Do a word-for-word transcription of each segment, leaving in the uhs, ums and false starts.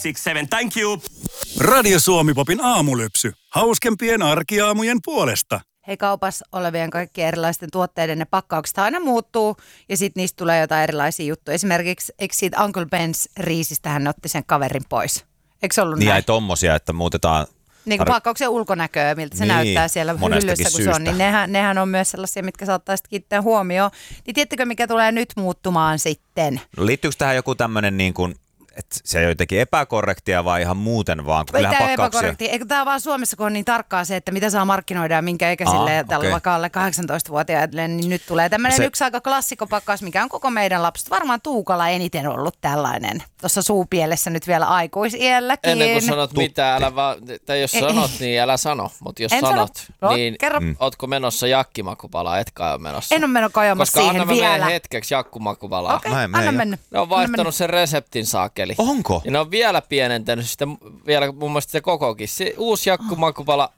six seven, thank you. Radio Suomi-popin aamulypsy. Hauskempien arkiaamujen puolesta. Hei, kaupassa olevien kaikkien erilaisten tuotteiden ne pakkaukset aina muuttuu ja sitten niistä tulee jotain erilaisia juttuja. Esimerkiksi eikö siitä Uncle Ben's riisistä hän otti sen kaverin pois? Eikö se ollut niin näin? Niin tommosia, että muutetaan... Niin kuin pakkauksen ulkonäköä, miltä se niin, näyttää siellä hyllyssä, kun syystä. se on. Niin nehän, nehän on myös sellaisia, mitkä saattaa sitten kiinnittää huomioon. Niin tiedättekö, mikä tulee nyt muuttumaan sitten? No liittyykö tähän joku tämmöinen niin kuin... Että se on jotenkin epäkorrektia vai ihan muuten vaan? Kun ei tämä pakkauksia... epäkorrektia. Eikö tämä vaan Suomessa, kun on niin tarkkaa se, että mitä saa markkinoida ja minkä ikäisille ah, tällä okay. vaikka alle kahdeksantoista-vuotiaille, niin nyt tulee tämmöinen se... yksi aika klassikopakkaus, mikä on koko meidän lapset. Varmaan Tuukalla eniten ollut tällainen. Tuossa suupielessä nyt vielä aikuisielläkin. Ennen kuin sanot mitään, älä vaan, tai jos sanot, niin älä sano. Mutta jos en sanot, sano. niin mm. ootko menossa jakkimakupalaa, etkä ole menossa. En ole menossa kajomassa siihen vielä. Koska anna hetkeksi jakkumakupalaa. Okei, okay, anna mennä. Ne on vaihtanut sen reseptin saakeli. Onko? Ja ne on vielä pienentänyt sitä, vielä mun mielestä se kokokin. Se uusi jakkumakupala,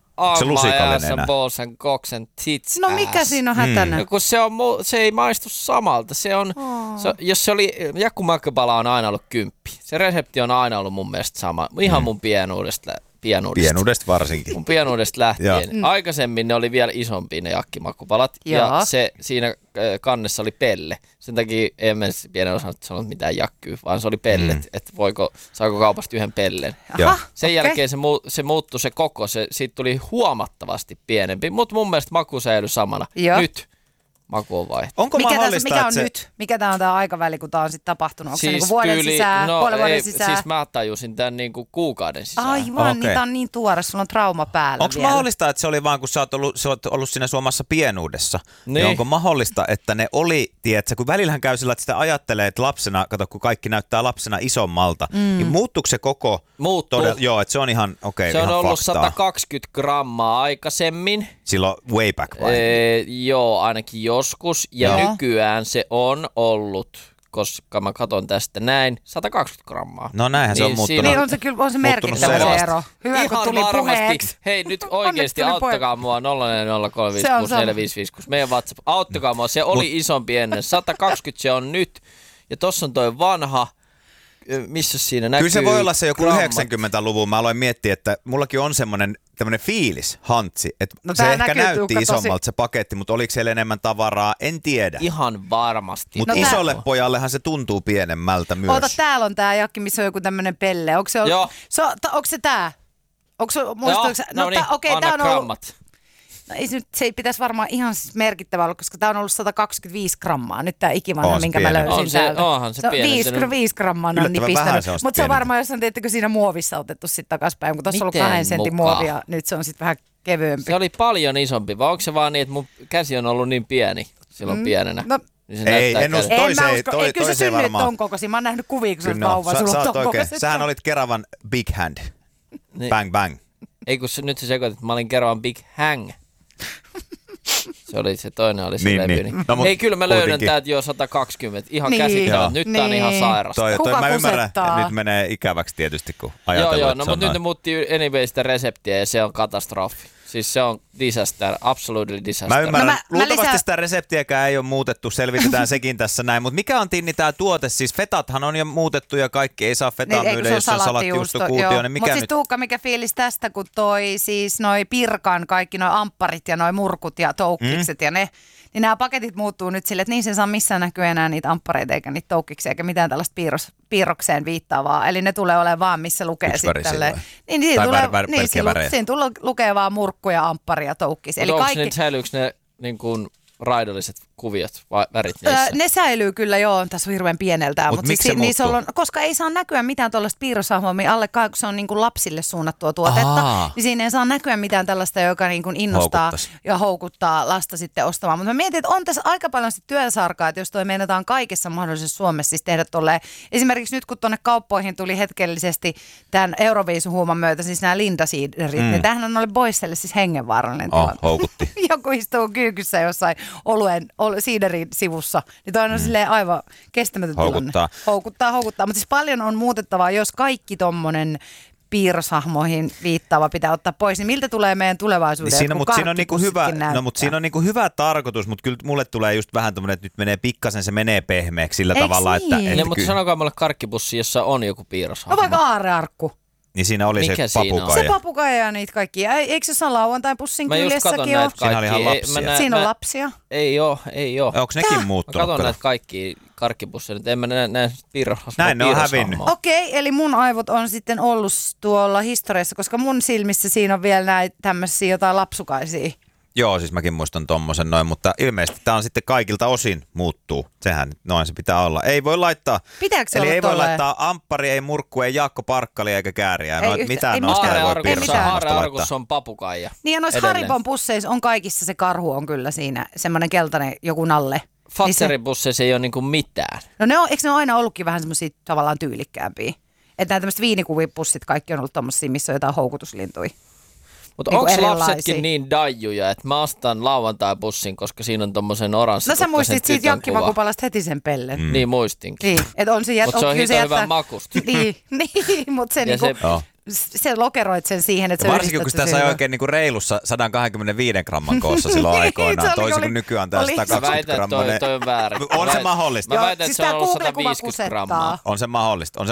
aamma, balls and cocks and tits. No mikä siinä on hätänä? Mm. Kun se, on, se ei maistu samalta. Se on, oh. se, jos se oli, jakkumakupala on aina ollut kymppi. Se resepti on aina ollut mun mielestä sama. Ihan mm. mun pienuudesta. Pienuudesta. Pienuudesta varsinkin. Mun pienuudesta lähtien. Mm. Aikaisemmin ne oli vielä isompia ne jakkimakupalat. Ja, ja se siinä kannessa oli pelle. Sen takia en mene pienen osannut sanoa mitään jakkyy, vaan se oli pellet. Mm. Että voiko, saako kaupasta yhden pellen. Aha, sen okay. jälkeen se, mu, se muuttui se koko. Se, siitä tuli huomattavasti pienempi. Mutta mun mielestä maku säilyi samana. Joo. Nyt maku on vaihtunut. Onko mikä mahdollista, tässä, mikä on se... nyt? Mikä tämä on tämä aikaväli, kun tämä on sitten tapahtunut? Onko siis se niinku vuoden tyyli, sisään, no, puolen vuoden ei, sisään? Siis mä tajusin tämän niinku kuukauden sisään. Aivan, okay. niitä on niin tuore, sulla on trauma päällä Onko vielä. mahdollista, että se oli vaan, kun sä oot ollut, sä oot ollut siinä Suomessa pienuudessa, niin. niin onko mahdollista, että ne oli, tiedätkö, kun välillähän käy sillä, että sitä ajattelee, että lapsena, kato, kun kaikki näyttää lapsena isommalta, mm. niin muuttuuko se koko... Muuttuu. Todella, joo, että se on ihan, okei, okay, Se on ihan ollut faktaa. sata kaksikymmentä grammaa aikaisemmin. Silloin way back vai? Ee, joo, ainakin joskus. Ja joo. nykyään se on ollut, koska mä katon tästä näin, sata kaksikymmentä grammaa. No näinhän se on niin muuttunut. Niin on se kyllä, on se merkittävä se ero. Hyvä, ihan kun tuli varmasti. puheeksi. Hei, nyt oikeasti auttakaa mua nolla neljä nolla kolme viisi kuusi neljä viisi viisi kuusi. Meidän WhatsApp. Auttakaa mua. Se oli isompi ennen. sata kaksikymmentä se on nyt. Ja tossa on toi vanha. Missä siinä näkyy? Kyllä se voi olla se joku grammat. yhdeksänkymmentäluvun. Mä aloin miettiä, että mullakin on semmoinen tämmöinen fiilis, hantsi, että no, se ehkä näytti Tuukka, isommalta tosi... se paketti, mutta oliko siellä enemmän tavaraa, en tiedä. Ihan varmasti. Mutta no, isolle tää... pojallehan se tuntuu pienemmältä myös. Oota, täällä on tää jakki, missä on joku tämmönen pelle. Onko se, ol... so, ta, onko se tää? Onko se, muistatko se? No, no niin, okei, anna tää on grammat. Ollut... No, ei, nyt, se ei pitäisi varmaan ihan siis merkittävä olla, koska tää on ollut sata kaksikymmentäviisi grammaa. Nyt tää ikivanha, minkä pieni. mä löysin on se, täältä. Onhan se, se pieni. viisi grammaa on yllättävän nipistänyt. vähän se on Mutta se on pieni. varmaan jossain, teettekö siinä muovissa otettu sitten takaspäin, kun tuossa on ollut Miten kahden sentin mukaan? muovia. Nyt se on sitten vähän kevyempi. Se oli paljon isompi, vai onko se vaan niin, että mun käsi on ollut niin pieni silloin mm. pienenä? No, niin ei, en usko, toiseen, en usko, toi, ei, kyllä se synnyt ton kokoisin. Mä oon nähnyt kuvia, kun sä oot vauva, sä, sulla sä on ton kokoisin. Sähän olit Keravan big hand. Niin. Bang bang. Ei kun se, nyt se sekoitit, että mä olin Keravan big hang. Se oli se toinen oli se niin, levy. Niin. No, ei kyllä mä löydän kuitenkin. täältä jo sata kaksikymmentä. Ihan niin. käsittämättä. Nyt niin. tää on ihan sairasta. Toi, Kuka toi mä ymmärrän, kusettaa? nyt menee ikäväksi tietysti, kun ajatellaan. Joo, joo, no mutta nyt ne muutti anyway sitä reseptiä ja se on katastrofi. Siis se on disaster, absolutely disaster. Mä ymmärrän, no mä, luultavasti mä lisä... sitä reseptiäkään ei ole muutettu, selvitetään sekin tässä näin. Mutta mikä on Tinni tää tuote? Siis fetathan on jo muutettu ja kaikki ei saa fetaa niin, myydä, jos on salattijuustokuutio. Niin Mutta siis Tuukka, mikä fiilis tästä, kun toi siis noi Pirkan, kaikki noi ampparit ja noi murkut ja toukkikset mm. ja ne, niin nämä paketit muuttuu nyt sille, että niin se saa missään näkyä enää niitä amppareita eikä niitä toukkiksia eikä mitään tällaista piirros, piirrokseen viittaavaa. Eli ne tulee olemaan vaan, missä lukee sitten tälleen. Niin, niin, tai tulee, vär, vär, niin siinä, siinä tulee, lukee vaan murkku ja amppari ja toukkis. Eli onko kaikki... ne, säilyykö ne niin kuin raidolliset kuviot vai värit niissä? Öö, ne säilyy kyllä, joo. Tässä on hirveän pieneltään. Mut Mutta miksi siis, se niissä muuttuu? on, koska ei saa näkyä mitään tuollaista piirrosahmoa alle, kun se on niin kuin lapsille suunnattua tuotetta. Aa. Niin siinä ei saa näkyä mitään tällaista, joka niin kuin innostaa Houkuttais. ja houkuttaa lasta sitten ostamaan. Mutta mä mietin, että on tässä aika paljon sitten työsarkaa, että jos toi meinataan kaikessa mahdollisessa Suomessa siis tehdä tolleen. Esimerkiksi nyt kun tuonne kauppoihin tuli hetkellisesti tämän Euroviisuhuuman myötä, siis nämä lindasiiderit, mm. niin tämähän oli Boisselle siis hengenvaarallinen Oh, tilanne. houkutti. Joku istuu kyykyssä jossain oluen, ol, siiderin sivussa, niin toi on mm. silleen aivan kestämätön Houkuttaa. tilanne. Houkuttaa, houkuttaa. Mutta siis paljon on muutettavaa, jos kaikki tommonen piirroshahmoihin viittaava pitää ottaa pois, niin miltä tulee meidän tulevaisuuden niin siinä, mutta siinä on niinku hyvä, näyttää? no, mutta siinä on niinku hyvä tarkoitus, mutta kyllä mulle tulee just vähän tommoinen, että nyt menee pikkasen, se menee pehmeäksi sillä Eiks tavalla, niin? että... Niin, että mutta kyllä, sanokaa mulle karkkipussi, jossa on joku piirroshahmo. No vaikka aarrearkku. niin siinä oli Mikä se siinä on? papukaija. Se papukaija ja niitä kaikkia. Eikö se ole lauantain pussin Mä just katon kyljessäkin ole? näitä Siinä oli ihan kaikkia. Ei, lapsia. mä näen- Siinä on mä- lapsia. Ei oo, ei oo. Onko nekin Mä muuttunut? katon Kato. näitä kaikkia karkkipusseja, nyt en mä näe, näe piirroshahmoa. Näin ne on hävinnyt. Okei, eli mun aivot on sitten ollut tuolla historiassa, koska mun silmissä siinä on vielä näitä tämmöisiä jotain lapsukaisia. Joo, siis mäkin muistan tommosen noin, mutta ilmeisesti tämä on sitten kaikilta osin muuttuu. Sehän noin se pitää olla. Ei voi laittaa, Pitääkö se eli olla ei voi tolleen? laittaa amppari, ei murkku, ei Jaakko Parkkali eikä kääriä. Ei No, yhtä- mitään ei noista ei voi mitään. Ei mitään. piirroshahmosta laittaa. Haarearkussa on papukaija. Niin ja noissa Edelleen. Haribon pusseissa on kaikissa se karhu on kyllä siinä, semmoinen keltainen joku nalle. Niin se- Fatserin busseissa ei ole niinku mitään. No ne on, eikö ne ole aina ollutkin vähän semmoisia tavallaan tyylikkäämpiä? Että nämä tämmöiset viinikuvipussit kaikki on ollut tommosia, missä on jotain houkutuslintuja. Mutta Niinku onko erilaisia. lapsetkin niin daijuja, että mä ostan lauantai-bussin, koska siinä on tommosen oranssi. No sä muistit siitä Jankkimakupalasta heti sen pellen. Mm. Niin muistinkin. Niin, että on se, jät- Mutta se on kyllä hito jättää- hyvän makusta. Niin, niin mutta se, Ja niinku, se- Joo. se lokeroit sen siihen, että Ja sä varsinkin kun yhdistät sitä sen sai siihen. oikein niinku reilussa sata kaksikymmentäviisi gramman koossa silloin Niin, aikoinaan. se oli- Toisin oli- kuin nykyään tää oli- Mä sata kaksikymmentä väitän, että toi, grammanen. toi on väärin. On Mä se väit- mahdollista. Mä Joo, väitän, siis että se on tää ollut Google-kuva sata viisikymmentä kusettaa. grammaa. On se mahdollista. On se